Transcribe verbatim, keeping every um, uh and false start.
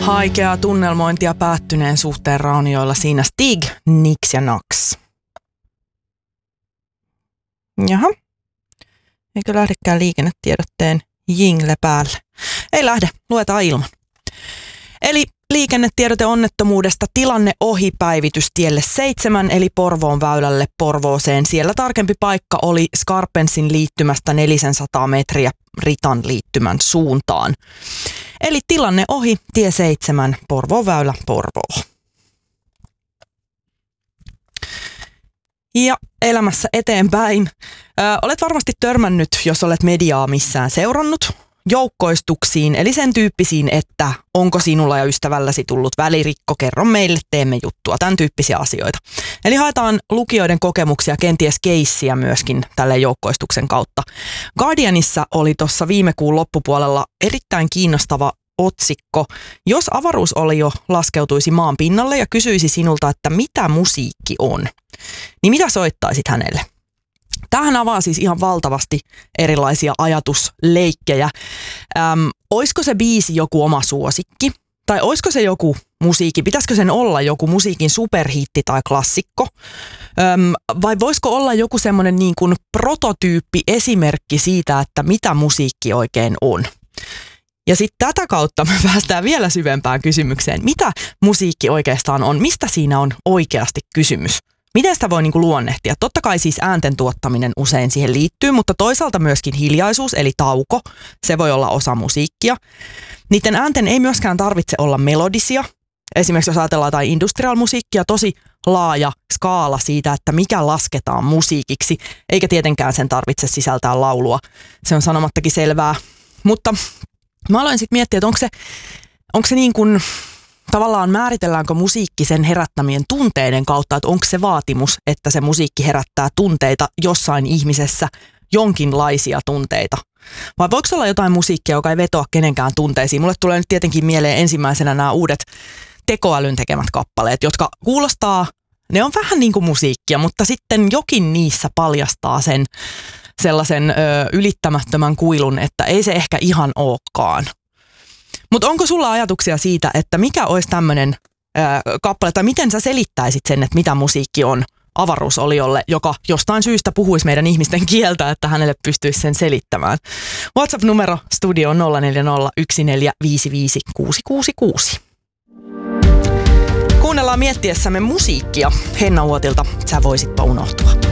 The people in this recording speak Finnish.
Haikeaa tunnelmointia päättyneen suhteen raunioilla siinä Stig, Nix ja Nax. Jaha. Eikö lähdekään liikennetiedotteen jingle päälle? Ei lähde, luetaan ilman. Eli liikennetiedote onnettomuudesta, tilanne ohi, päivitys tielle seitsemän, eli Porvoon väylälle Porvooseen. Siellä tarkempi paikka oli Skarpensin liittymästä neljäsataa metriä Ritan liittymän suuntaan. Eli tilanne ohi, tie seitsemän, Porvoon väylä, Porvoo. Ja elämässä eteenpäin. Ö, olet varmasti törmännyt, jos olet mediaa missään seurannut, joukkoistuksiin, eli sen tyyppisiin, että onko sinulla ja ystävälläsi tullut välirikko, kerro meille, teemme juttua, tämän tyyppisiä asioita. Eli haetaan lukijoiden kokemuksia, kenties keissiä myöskin tälle joukkoistuksen kautta. Guardianissa oli tuossa viime kuun loppupuolella erittäin kiinnostava otsikko. Jos avaruusolio laskeutuisi maan pinnalle ja kysyisi sinulta, että mitä musiikki on, niin mitä soittaisit hänelle? Tämähän avaa siis ihan valtavasti erilaisia ajatusleikkejä. Äm, olisiko se biisi joku oma suosikki? Tai olisiko se joku musiikki? Pitäisikö sen olla joku musiikin superhitti tai klassikko? Äm, vai voisiko olla joku semmoinen niin kuin prototyyppi esimerkki siitä, että mitä musiikki oikein on? Ja sitten tätä kautta me päästään vielä syvempään kysymykseen. Mitä musiikki oikeastaan on? Mistä siinä on oikeasti kysymys? Miten sitä voi niinku luonnehtia? Totta kai siis äänten tuottaminen usein siihen liittyy, mutta toisaalta myöskin hiljaisuus, eli tauko, se voi olla osa musiikkia. Niiden äänten ei myöskään tarvitse olla melodisia. Esimerkiksi jos ajatellaan jotain industrial-musiikkia, tosi laaja skaala siitä, että mikä lasketaan musiikiksi, eikä tietenkään sen tarvitse sisältää laulua. Se on sanomattakin selvää. Mutta mä aloin sitten miettiä, että onko se, onko se niin kuin tavallaan määritelläänkö musiikki sen herättämien tunteiden kautta, että onko se vaatimus, että se musiikki herättää tunteita jossain ihmisessä, jonkinlaisia tunteita. Vai voiko olla jotain musiikkia, joka ei vetoa kenenkään tunteisiin? Mulle tulee nyt tietenkin mieleen ensimmäisenä nämä uudet tekoälyn tekemät kappaleet, jotka kuulostaa, ne on vähän niin kuin musiikkia, mutta sitten jokin niissä paljastaa sen sellaisen ö, ylittämättömän kuilun, että ei se ehkä ihan olekaan. Mutta onko sulla ajatuksia siitä, että mikä olisi tämmöinen kappale, tai miten sä selittäisit sen, että mitä musiikki on avaruusoliolle, joka jostain syystä puhuisi meidän ihmisten kieltä, että hänelle pystyisi sen selittämään? WhatsApp-numero studio nolla neljä nolla yksi neljä viisi viisi kuusi kuusi kuusi. Kuunnellaan miettiessämme musiikkia. Henna Uotilta, Sä voisitpa unohtua.